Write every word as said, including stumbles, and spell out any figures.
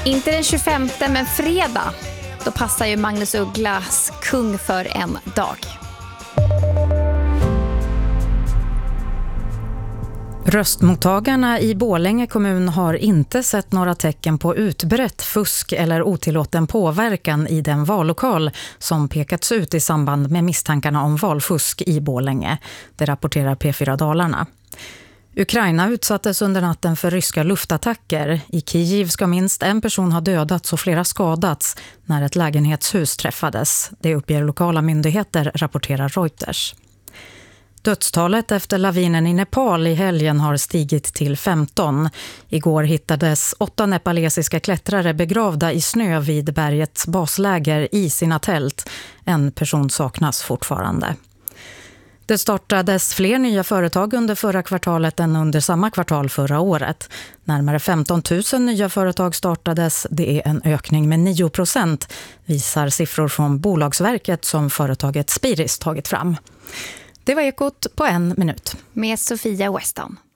Inte den tjugofemte men fredag. Då passar ju Magnus Ugglas kung för en dag. Röstmottagarna i Borlänge kommun har inte sett några tecken på utbrett fusk eller otillåten påverkan i den vallokal som pekats ut i samband med misstankarna om valfusk i Borlänge. Det rapporterar P fyra Dalarna. Ukraina utsattes under natten för ryska luftattacker. I Kiev ska minst en person ha dödats och flera skadats när ett lägenhetshus träffades. Det uppger lokala myndigheter, rapporterar Reuters. Dödstalet efter lavinen i Nepal i helgen har stigit till femton. Igår hittades åtta nepalesiska klättrare begravda i snö vid bergets basläger i sina tält. En person saknas fortfarande. Det startades fler nya företag under förra kvartalet än under samma kvartal förra året. Närmare femton tusen nya företag startades. Det är en ökning med nio procent, visar siffror från Bolagsverket som företaget Spiris tagit fram. Det var Ekot på en minut. Med Sofia Weston.